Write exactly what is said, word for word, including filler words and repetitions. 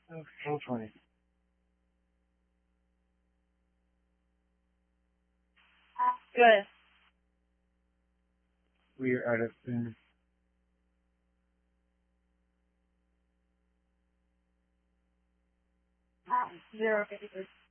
Oh, four twenty. Good. We are out of spin. Zero fifty-three.